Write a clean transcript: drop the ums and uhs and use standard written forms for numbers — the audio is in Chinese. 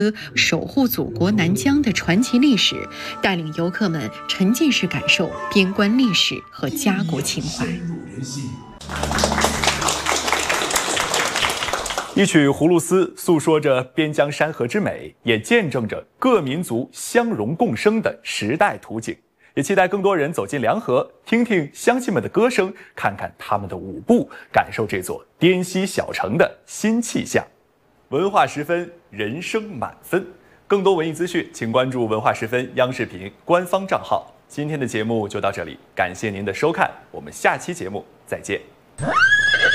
守护祖国南疆的传奇历史，带领游客们沉浸式感受边关历史和家国情怀。 一曲葫芦丝诉说着边疆山河之美，也见证着各民族相融共生的时代图景。也期待更多人走进梁河，听听乡亲们的歌声，看看他们的舞步，感受这座滇西小城的新气象。文化十分，人生满分。更多文艺资讯，请关注文化十分央视频官方账号。今天的节目就到这里，感谢您的收看，我们下期节目再见。